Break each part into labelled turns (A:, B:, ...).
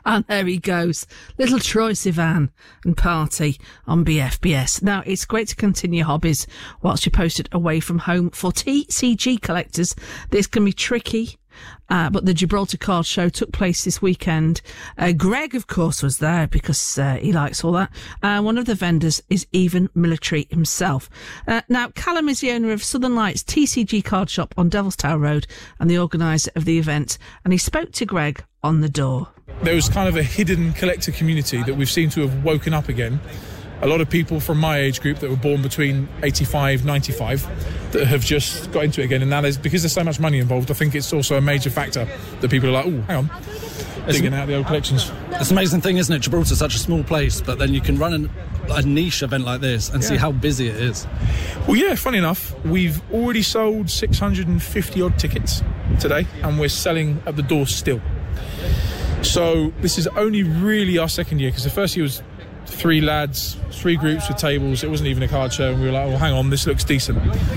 A: And there he goes. Little Troye Sivan and Party on BFBS. Now, it's great to continue hobbies whilst you're posted away from home. For TCG collectors, this can be tricky. But the Gibraltar Card Show took place this weekend. Greg, of course, was there because he likes all that. One of the vendors is even military himself. Now, Callum is the owner of Southern Lights TCG Card Shop on Devil's Tower Road and the organiser of the event. And he spoke to Greg on the door.
B: There was kind of a hidden collector community that we've seemed to have woken up again. A lot of people from my age group that were born between 85, 95 that have just got into it again. And now because there's so much money involved, I think it's also a major factor that people are like, oh, hang on, digging out the old collections.
C: It's an amazing thing, isn't it? Gibraltar's such a small place, but then you can run a niche event like this and see how busy it is.
B: Well, yeah, funny enough, we've already sold 650 odd tickets today, and we're selling at the door still. So this is only really our second year, because the first year was 3 lads, 3 groups with tables. It wasn't even a card show, and we were like, oh, hang on, this looks decent.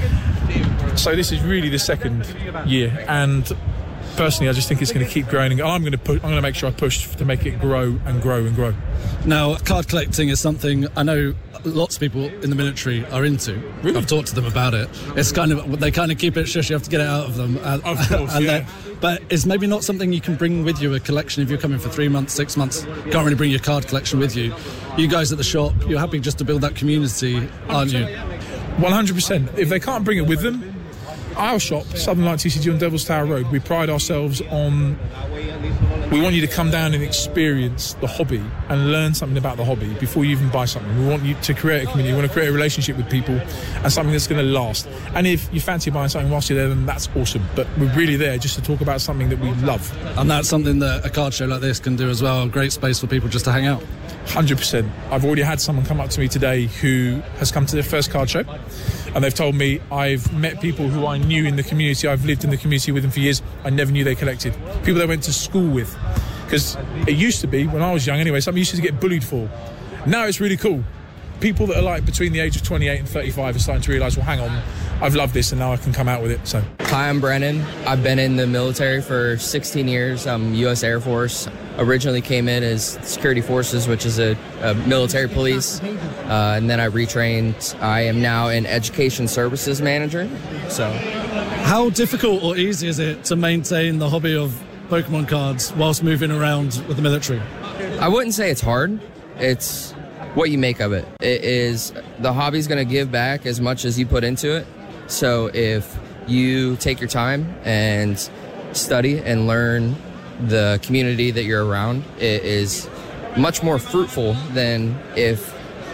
B: So this is really the second year, and personally I just think it's going to keep growing, and I'm going to make sure I push to make it grow and grow and grow.
C: Now, card collecting is something I know lots of people in the military are into.
B: Really?
C: I've talked to them about it. It's they kind of keep it shush. You have to get it out of them.
B: Of course, yeah.
C: But it's maybe not something you can bring with you, a collection. If you're coming for 3 months, 6 months, you can't really bring your card collection with you. You guys at the shop, you're happy just to build that community, aren't you?
B: 100%. If they can't bring it with them, our shop, Southern Light TCG on Devil's Tower Road, we pride ourselves on... We want you to come down and experience the hobby and learn something about the hobby before you even buy something. We want you to create a community. We want to create a relationship with people and something that's going to last. And if you fancy buying something whilst you're there, then that's awesome. But we're really there just to talk about something that we love.
C: And that's something that a card show like this can do as well. A great space for people just to hang out.
B: 100%. I've already had someone come up to me today who has come to their first card show, and they've told me, I've met people who I knew in the community, I've lived in the community with them for years, I never knew they collected. People they went to school with. Because it used to be, when I was young anyway, something you used to get bullied for. Now it's really cool. People that are like between the age of 28 and 35 are starting to realise, well, hang on, I've loved this and now I can come out with it. So,
D: hi, I'm Brennan. I've been in the military for 16 years. I'm U.S. Air Force. Originally came in as Security Forces, which is a military police, and then I retrained. I am now an Education Services Manager. So,
C: how difficult or easy is it to maintain the hobby of Pokemon cards whilst moving around with the military?
D: I wouldn't say it's hard. It's what you make of it. It is, the hobby's going to give back as much as you put into it. So if you take your time and study and learn the community that you're around, it is much more fruitful than if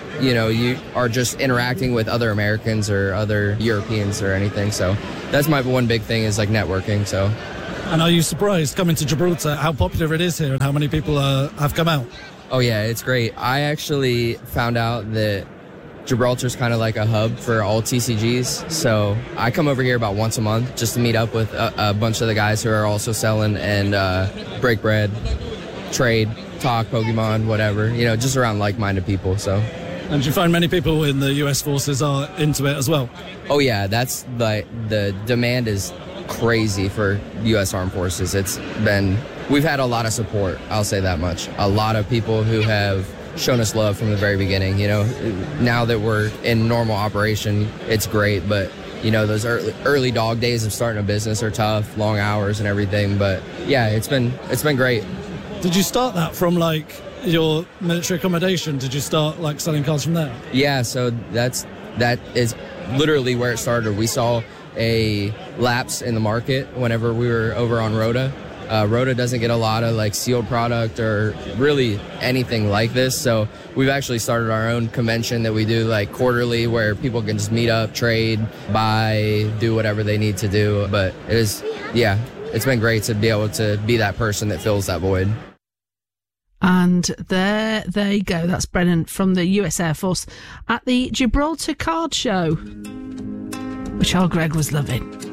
D: you are just interacting with other Americans or other Europeans or anything. So that's my one big thing, is like networking. So.
C: And are you surprised coming to Gibraltar how popular it is here and how many people have come out?
D: Oh yeah, it's great. I actually found out that Gibraltar's kind of like a hub for all TCGs. So I come over here about once a month just to meet up with a bunch of the guys who are also selling and break bread, trade, talk Pokemon, whatever, just around like-minded people. So.
C: And do you find many people in the US forces are into it as well?
D: Oh yeah, that's the demand is crazy for U.S. Armed Forces. We've had a lot of support, I'll say that much. A lot of people who have shown us love from the very beginning. Now that we're in normal operation, it's great, but those early dog days of starting a business are tough, long hours and everything, but yeah, it's been great.
C: Did you start that from your military accommodation? Did you start selling cards from there?
D: Yeah, so that is literally where it started. We saw a lapse in the market whenever we were over on Rota. Rota doesn't get a lot of sealed product or really anything like this, so we've actually started our own convention that we do quarterly, where people can just meet up, trade, buy, do whatever they need to do. But it's been great to be able to be that person that fills that void.
A: And there you go. That's Brennan from the US Air Force at the Gibraltar Card Show, which old Greg was loving.